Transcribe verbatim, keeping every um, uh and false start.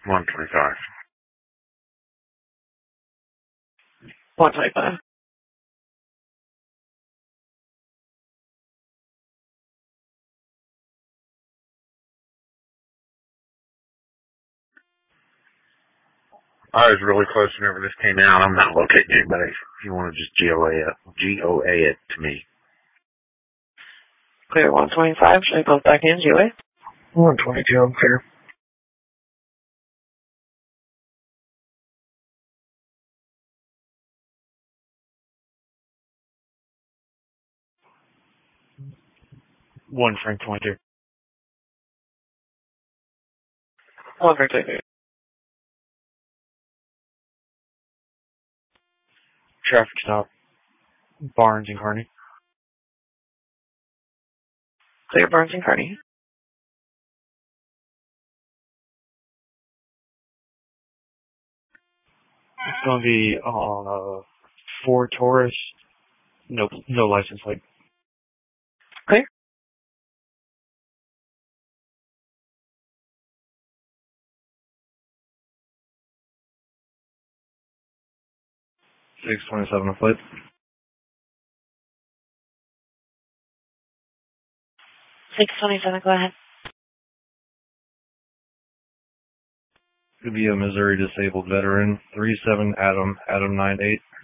one twenty-five. one twenty-five. I was really close whenever this came out. I'm not locating anybody. If you want to just G O A it, G O A it to me. Clear one twenty-five. Should I go back in, G O A? one twenty-two, I'm clear. One Frank twenty-two. One Frank twenty-two. Traffic stop. Barnes and Kearney. Clear Barnes and Kearney. It's going to be uh, Ford Taurus. No, no license plate. Clear. six twenty-seven a foot. six twenty-seven, go ahead. Could be a Missouri disabled veteran. three seven Adam, Adam nine eight.